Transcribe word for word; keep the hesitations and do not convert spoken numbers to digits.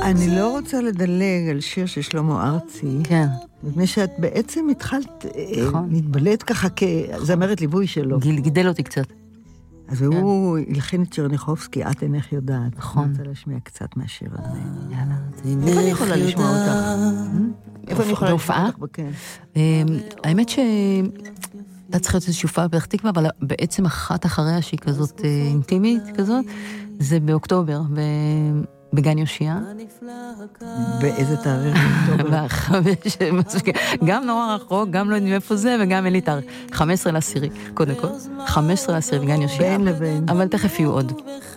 אני לא רוצה לדלג על שיר של שלמה ארצי. כן. מפני שאת בעצם התחלת להתבלט ככה כזמרת ליווי שלו. גידל אותי קצת. אז הוא הלחין את צ'רניחובסקי, את אינך יודעת. נכון. אני רוצה להשמיע קצת מהשיר הזה. יאללה. איפה אני יכולה לשמוע אותך? איפה אני יכולה לשמוע אותך? כן. האמת ש... אתה צריך להיות איזושהי הופעה בפתח תקווה, אבל בעצם אחת אחריה שהיא כזאת אינטימית כזאת, זה באוקטובר, בגן יושיע. באיזה תאריך באוקטובר? גם נורא רחוק, גם לא יודעים איפה זה, וגם אין לי תאריך. חמש עשרה לעשירי, קודם כל. חמש עשרה לעשירי בגן יושיע. בין לבין. אבל תכף יהיו עוד.